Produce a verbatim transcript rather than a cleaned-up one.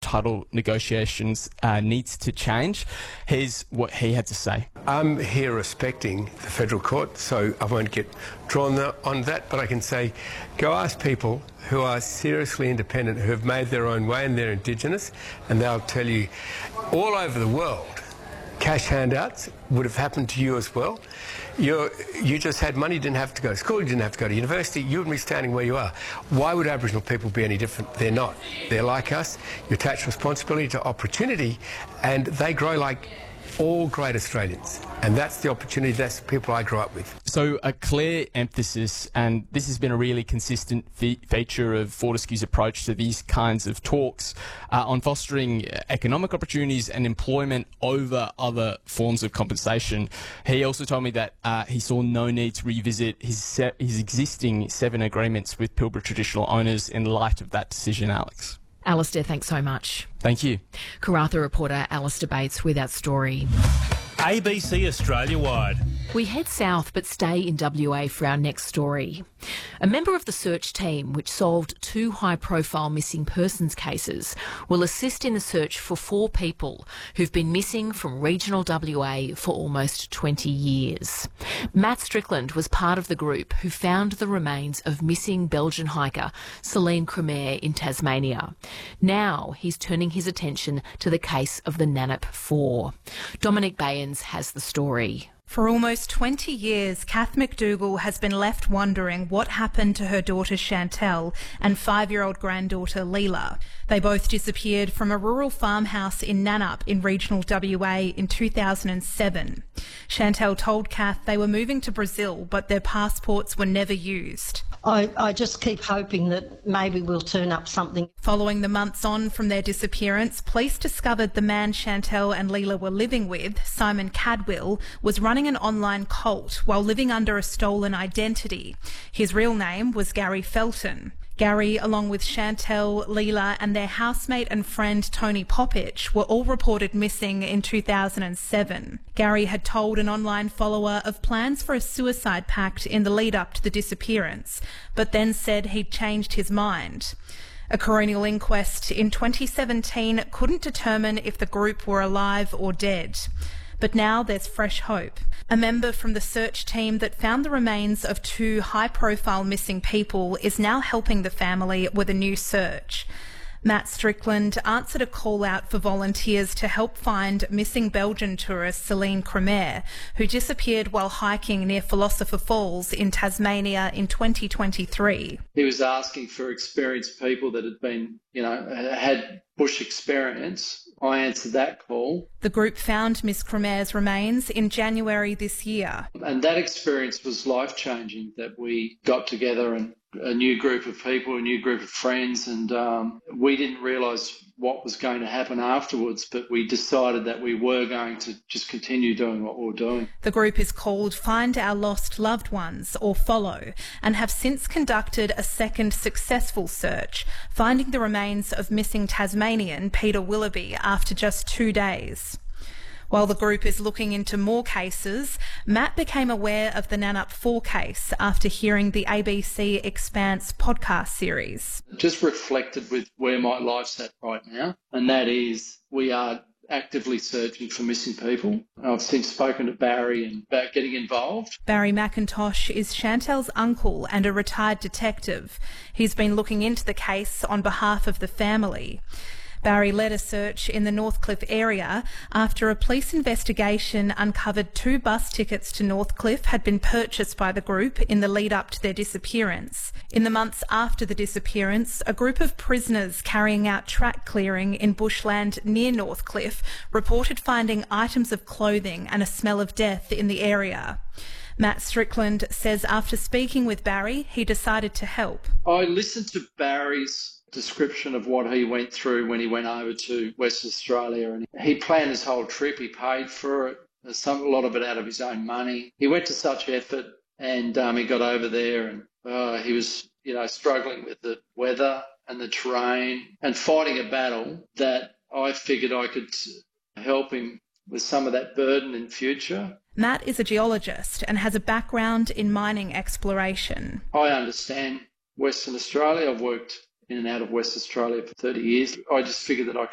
title negotiations uh, needs to change. Here's what he had to say. I'm here respecting the federal court, so I won't get drawn on that, but I can say, go ask people who are seriously independent, who have made their own way and they're Indigenous, and they'll tell you all over the world, cash handouts would have happened to you as well. You're, you just had money, you didn't have to go to school, you didn't have to go to university, you wouldn't be standing where you are. Why would Aboriginal people be any different? They're not. They're like us. You attach responsibility to opportunity, and they grow like all great Australians. And that's the opportunity, that's the people I grew up with. So a clear emphasis, and this has been a really consistent fe- feature of Fortescue's approach to these kinds of talks, uh, on fostering economic opportunities and employment over other forms of compensation. He also told me that uh, he saw no need to revisit his, se- his existing seven agreements with Pilbara traditional owners in light of that decision, Alex. Alistair, thanks so much. Thank you. Karratha reporter Alistair Bates with that story. A B C Australia-wide. We head south but stay in W A for our next story. A member of the search team, which solved two high-profile missing persons cases, will assist in the search for four people who've been missing from regional W A for almost twenty years. Matt Strickland was part of the group who found the remains of missing Belgian hiker Celine Cremair in Tasmania. Now he's turning his attention to the case of the Nannup Four. Dominic Bayens has the story. For almost twenty years, Kath McDougall has been left wondering what happened to her daughter Chantel and five-year-old granddaughter Leela. They both disappeared from a rural farmhouse in Nannup in regional W A in two thousand seven. Chantel told Kath they were moving to Brazil, but their passports were never used. I, I just keep hoping that maybe we'll turn up something. Following the months on from their disappearance, police discovered the man Chantel and Leela were living with, Simon Cadwell, was running an online cult while living under a stolen identity. His real name was Gary Felton. Gary, along with Chantel, Leela and their housemate and friend Tony Poppich, were all reported missing in two thousand seven. Gary had told an online follower of plans for a suicide pact in the lead-up to the disappearance, but then said he'd changed his mind. A coronial inquest in twenty seventeen couldn't determine if the group were alive or dead. But now there's fresh hope. A member from the search team that found the remains of two high-profile missing people is now helping the family with a new search. Matt Strickland answered a call out for volunteers to help find missing Belgian tourist Celine Cremair, who disappeared while hiking near Philosopher Falls in Tasmania in twenty twenty-three. He was asking for experienced people that had been, you know, had bush experience. I answered that call. The group found Miss Cremair's remains in January this year. And that experience was life-changing, that we got together and a new group of people, a new group of friends, and um, we didn't realise what was going to happen afterwards, but we decided that we were going to just continue doing what we were doing. The group is called Find Our Lost Loved Ones, or Follow, and have since conducted a second successful search, finding the remains of missing Tasmanian Peter Willoughby after just two days. While the group is looking into more cases, Matt became aware of the Nannup Four case after hearing the A B C Expanse podcast series. Just reflected with where my life's at right now, and that is we are actively searching for missing people. I've since spoken to Barry and about getting involved. Barry McIntosh is Chantel's uncle and a retired detective. He's been looking into the case on behalf of the family. Barry led a search in the Northcliffe area after a police investigation uncovered two bus tickets to Northcliffe had been purchased by the group in the lead up to their disappearance. In the months after the disappearance, a group of prisoners carrying out track clearing in bushland near Northcliffe reported finding items of clothing and a smell of death in the area. Matt Strickland says after speaking with Barry, he decided to help. I listened to Barry's description of what he went through when he went over to Western Australia, and he planned his whole trip. He paid for it, some, a lot of it out of his own money. He went to such effort, and um, he got over there, and uh, he was, you know, struggling with the weather and the terrain and fighting a battle that I figured I could help him with some of that burden in future. Matt is a geologist and has a background in mining exploration. I understand Western Australia. I've worked in and out of Western Australia for thirty years. I just figured that I